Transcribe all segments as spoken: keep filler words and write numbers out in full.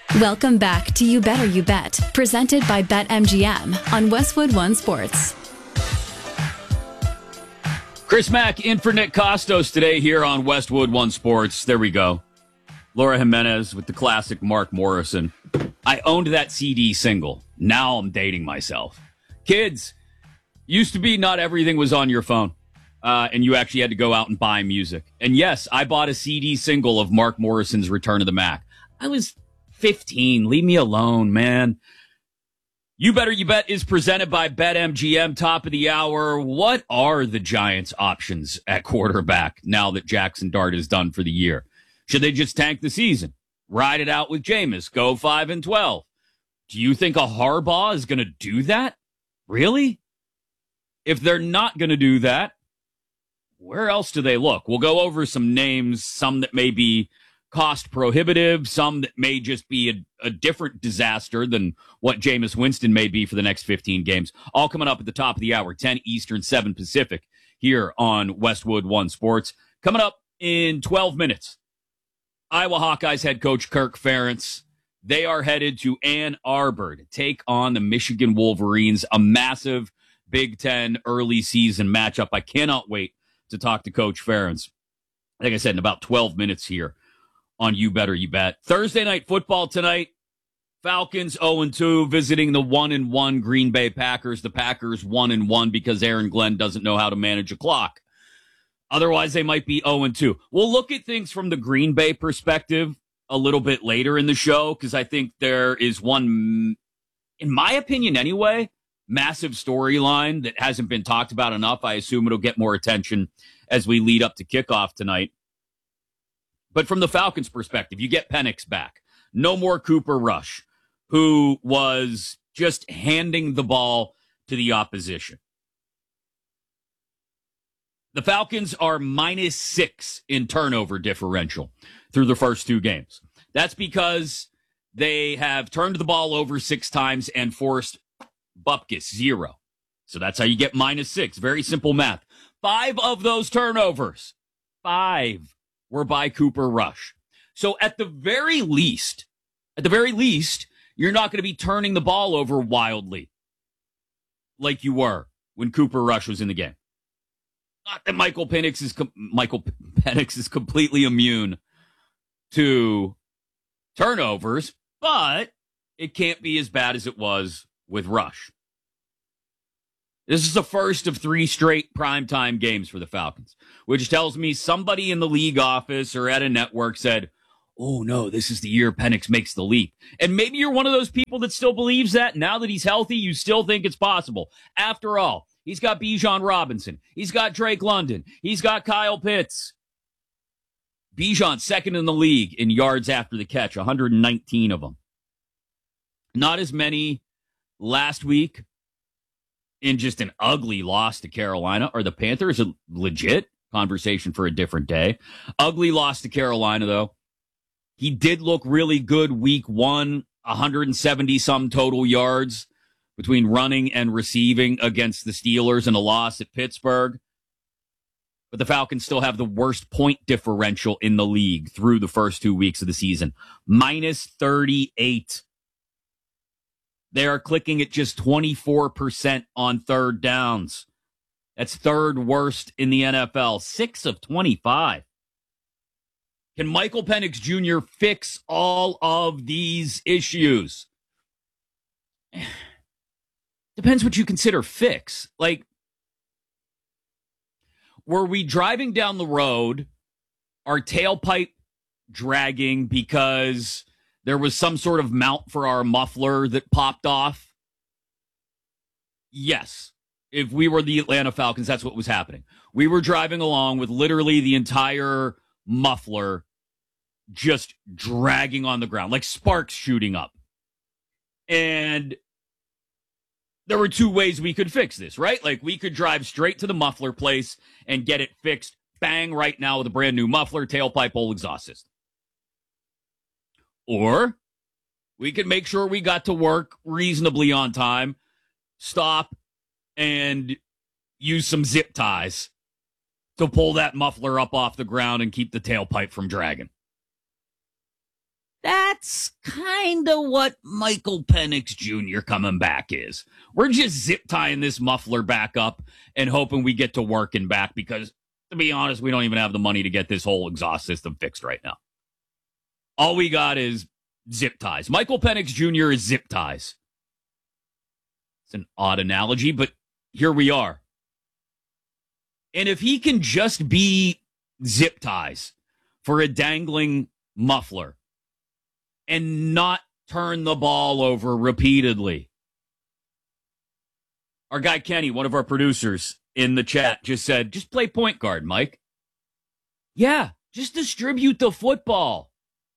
Welcome back to You Better You Bet, presented by BetMGM on Westwood One Sports. Chris Mack in for Nick Costos today here on Westwood One Sports. There we go. Laura Jimenez with the classic Mark Morrison. I owned that C D single. Now I'm dating myself. Kids, used to be not everything was on your phone, uh, and you actually had to go out and buy music. And yes, I bought a C D single of Mark Morrison's Return of the Mac. I was fifteen. Leave me alone, man. You Better You Bet is presented by BetMGM. Top of the hour. What are the Giants' options at quarterback now that Jackson Dart is done for the year? Should they just tank the season? Ride it out with Jameis? Go five and twelve? Do you think a Harbaugh is going to do that? Really? If they're not going to do that, where else do they look? We'll go over some names, some that may be cost prohibitive, some that may just be a, a different disaster than what Jameis Winston may be for the next fifteen games. All coming up at the top of the hour, ten Eastern, seven Pacific, here on Westwood One Sports. Coming up in twelve minutes, Iowa Hawkeyes head coach Kirk Ferentz. They are headed to Ann Arbor to take on the Michigan Wolverines, a massive Big Ten early season matchup. I cannot wait to talk to Coach Ferentz. Like I said, in about twelve minutes here on You Better You Bet. Thursday night football tonight. Falcons oh and two visiting the one and one Green Bay Packers. The Packers one and one because Aaron Glenn doesn't know how to manage a clock. Otherwise, they might be oh and two. We'll look at things from the Green Bay perspective a little bit later in the show because I think there is one, in my opinion anyway, massive storyline that hasn't been talked about enough. I assume it'll get more attention as we lead up to kickoff tonight. But from the Falcons' perspective, you get Penix back. No more Cooper Rush, who was just handing the ball to the opposition. The Falcons are minus six in turnover differential through the first two games. That's because they have turned the ball over six times and forced Bupkis zero. So that's how you get minus six. Very simple math. Five of those turnovers, five were by Cooper Rush. So at the very least, at the very least, you're not going to be turning the ball over wildly like you were when Cooper Rush was in the game. Not that Michael Penix is com- Michael Penix is completely immune to turnovers, but it can't be as bad as it was with Rush. This is the first of three straight primetime games for the Falcons, which tells me somebody in the league office or at a network said, oh, no, this is the year Penix makes the leap. And maybe you're one of those people that still believes that. Now that he's healthy, you still think it's possible. After all, he's got Bijan Robinson. He's got Drake London. He's got Kyle Pitts. Bijan second in the league in yards after the catch, one hundred nineteen of them. Not as many last week in just an ugly loss to Carolina. Are the Panthers a legit? Conversation for a different day. Ugly loss to Carolina, though. He did look really good week one, one hundred seventy some total yards between running and receiving against the Steelers and a loss at Pittsburgh. But the Falcons still have the worst point differential in the league through the first two weeks of the season. minus thirty-eight. They are clicking at just twenty-four percent on third downs. That's third worst in the N F L. six of twenty-five. Can Michael Penix Junior fix all of these issues? Depends what you consider fix. Like, were we driving down the road, our tailpipe dragging because there was some sort of mount for our muffler that popped off? Yes. If we were the Atlanta Falcons, that's what was happening. We were driving along with literally the entire muffler just dragging on the ground, like sparks shooting up. And there were two ways we could fix this, right? Like, we could drive straight to the muffler place and get it fixed, bang, right now with a brand new muffler, tailpipe, whole exhaust system. Or we could make sure we got to work reasonably on time, stop, and use some zip ties to pull that muffler up off the ground and keep the tailpipe from dragging. That's kind of what Michael Penix Junior coming back is. We're just zip tying this muffler back up and hoping we get to working back because, to be honest, we don't even have the money to get this whole exhaust system fixed right now. All we got is zip ties. Michael Penix Junior is zip ties. It's an odd analogy, but here we are. And if he can just be zip ties for a dangling muffler and not turn the ball over repeatedly. Our guy Kenny, one of our producers in the chat, just said, just play point guard, Mike. Yeah, just distribute the football.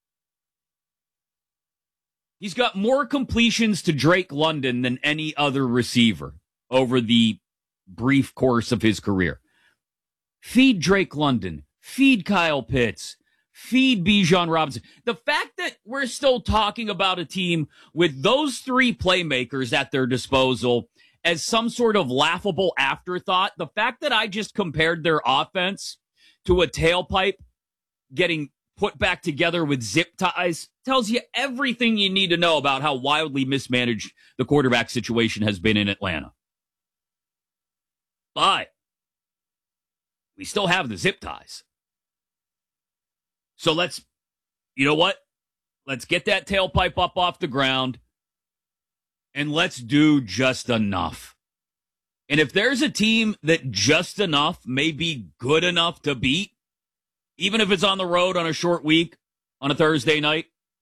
He's got more completions to Drake London than any other receiver over the brief course of his career. Feed Drake London. Feed Kyle Pitts. Feed Bijan Robinson. The fact that we're still talking about a team with those three playmakers at their disposal as some sort of laughable afterthought, the fact that I just compared their offense to a tailpipe getting put back together with zip ties tells you everything you need to know about how wildly mismanaged the quarterback situation has been in Atlanta. But we still have the zip ties. So let's, you know what? Let's get that tailpipe up off the ground and let's do just enough. And if there's a team that just enough may be good enough to beat, even if it's on the road on a short week, on a Thursday night,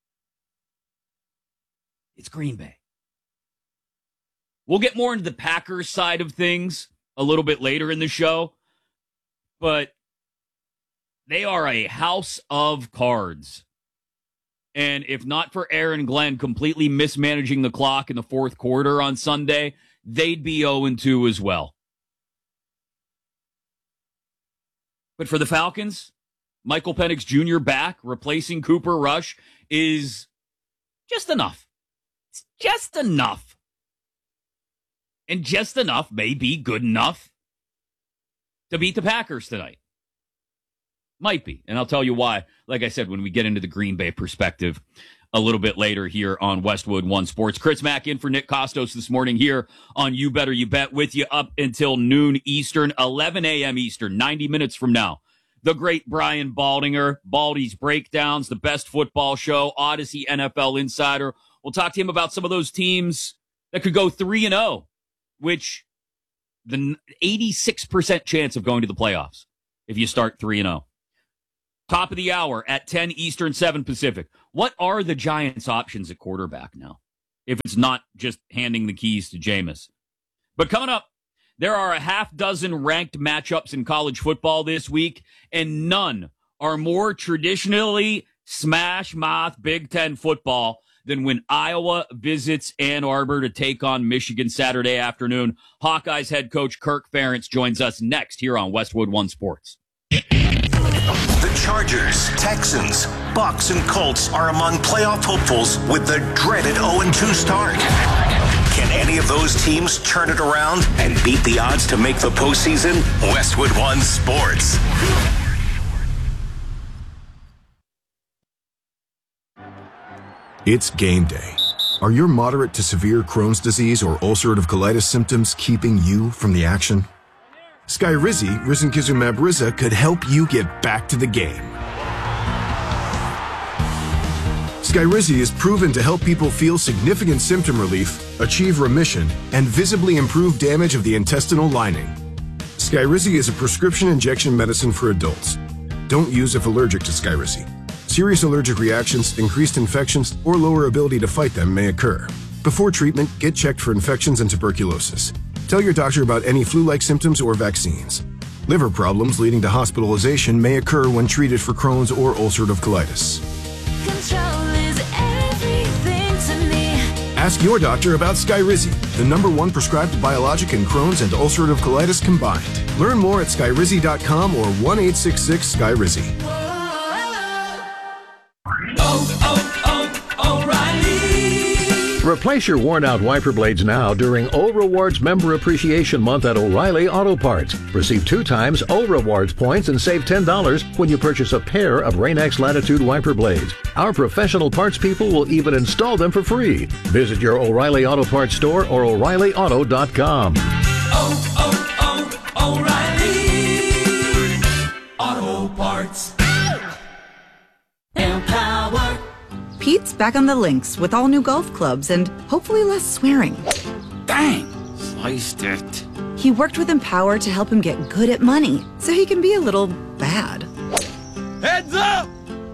it's Green Bay. We'll get more into the Packers side of things a little bit later in the show, but they are a house of cards. And if not for Aaron Glenn completely mismanaging the clock in the fourth quarter on Sunday, they'd be oh and two as well. But for the Falcons, Michael Penix Junior back, replacing Cooper Rush, is just enough. It's just enough. And just enough may be good enough to beat the Packers tonight. Might be. And I'll tell you why, like I said, when we get into the Green Bay perspective a little bit later here on Westwood One Sports. Chris Mack in for Nick Costos this morning here on You Better You Bet, with you up until noon Eastern, eleven a.m. Eastern, ninety minutes from now. The great Brian Baldinger, Baldy's Breakdowns, the best football show, Odyssey N F L Insider. We'll talk to him about some of those teams that could go three and oh, which the eighty-six percent chance of going to the playoffs if you start three and oh. Top of the hour at ten Eastern, seven Pacific. What are the Giants' options at quarterback now, if it's not just handing the keys to Jameis? But coming up, there are a half dozen ranked matchups in college football this week, and none are more traditionally smash-mouth Big Ten football than when Iowa visits Ann Arbor to take on Michigan Saturday afternoon. Hawkeyes head coach Kirk Ferentz joins us next here on Westwood One Sports. The Chargers, Texans, Bucks, and Colts are among playoff hopefuls with the dreaded oh and two start. Can any of those teams turn it around and beat the odds to make the postseason? Westwood One Sports. It's game day. Are your moderate to severe Crohn's disease or ulcerative colitis symptoms keeping you from the action? Skyrizi, risankizumab Riza, could help you get back to the game. Skyrizi is proven to help people feel significant symptom relief, achieve remission, and visibly improve damage of the intestinal lining. Skyrizi is a prescription injection medicine for adults. Don't use if allergic to Skyrizi. Serious allergic reactions, increased infections, or lower ability to fight them may occur. Before treatment, get checked for infections and tuberculosis. Tell your doctor about any flu-like symptoms or vaccines. Liver problems leading to hospitalization may occur when treated for Crohn's or ulcerative colitis. Control is everything to me. Ask your doctor about Skyrizi, the number one prescribed biologic in Crohn's and ulcerative colitis combined. Learn more at skyrizi dot com or one eight six six Skyrizi. Oh, oh, oh, O'Reilly Replace your worn-out wiper blades now during O Rewards Member Appreciation Month at O'Reilly Auto Parts. Receive two times O Rewards points and save ten dollars when you purchase a pair of Rain-X Latitude wiper blades. Our professional parts people will even install them for free. Visit your O'Reilly Auto Parts store or O'Reilly Auto dot com. Oh, oh, oh, O'Reilly Auto Parts. Empower. Pete's back on the links with all new golf clubs and hopefully less swearing. Dang, sliced it. He worked with Empower to help him get good at money so he can be a little bad. Heads up!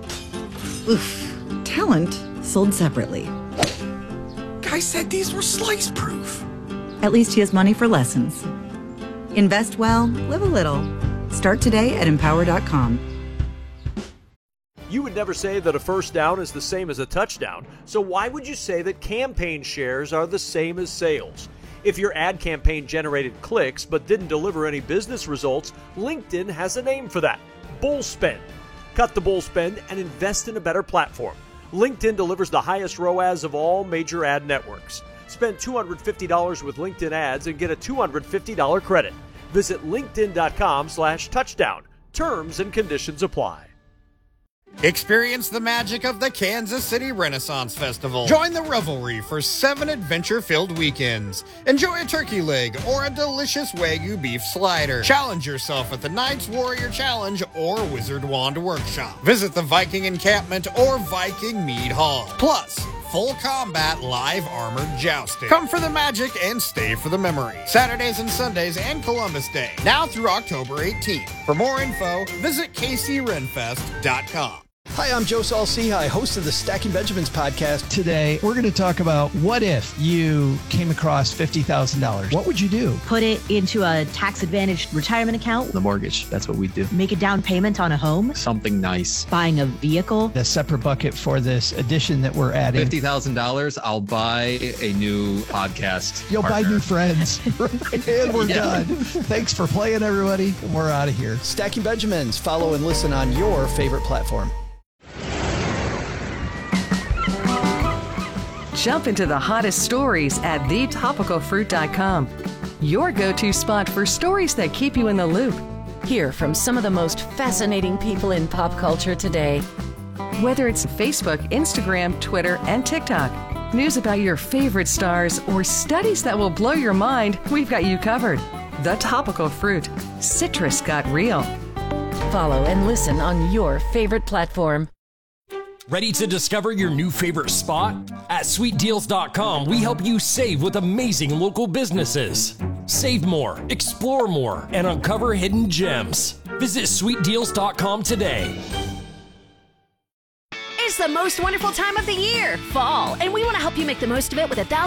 Oof. Talent sold separately. Guy said these were slice proof. At least he has money for lessons. Invest well, live a little. Start today at empower dot com. You would never say that a first down is the same as a touchdown, so why would you say that campaign shares are the same as sales? If your ad campaign generated clicks but didn't deliver any business results, LinkedIn has a name for that: bull spend. Cut the bull spend and invest in a better platform. LinkedIn delivers the highest R O A S of all major ad networks. Spend two hundred fifty dollars with LinkedIn ads and get a two hundred fifty dollars credit. Visit linkedin dot com slash touchdown. Terms and conditions apply. Experience the magic of the Kansas City Renaissance Festival. Join the revelry for seven adventure-filled weekends. Enjoy a turkey leg or a delicious Wagyu beef slider. Challenge yourself at the Knights Warrior Challenge or Wizard Wand Workshop. Visit the Viking Encampment or Viking Mead Hall. Plus, full combat live armored jousting. Come for the magic and stay for the memory. Saturdays and Sundays and Columbus Day. Now through October eighteenth. For more info, visit k c renfest dot com. Hi, I'm Joe Saul-Sehy, host of the Stacking Benjamins podcast. Today, we're going to talk about what if you came across fifty thousand dollars. What would you do? Put it into a tax-advantaged retirement account. The mortgage, that's what we do. Make a down payment on a home. Something nice. Buying a vehicle. A separate bucket for this addition that we're adding. fifty thousand dollars, I'll buy a new podcast You'll partner. buy new friends. And we're yeah. done. Thanks for playing, everybody. We're out of here. Stacking Benjamins. Follow and listen on your favorite platform. Jump into the hottest stories at the topical fruit dot com. Your go-to spot for stories that keep you in the loop. Hear from some of the most fascinating people in pop culture today. Whether it's Facebook, Instagram, Twitter, and TikTok, news about your favorite stars, or studies that will blow your mind, we've got you covered. The Topical Fruit. Citrus got real. Follow and listen on your favorite platform. Ready to discover your new favorite spot? At sweet deals dot com, we help you save with amazing local businesses. Save more, explore more, and uncover hidden gems. Visit sweet deals dot com today. It's the most wonderful time of the year, fall, and we want to help you make the most of it with a thousand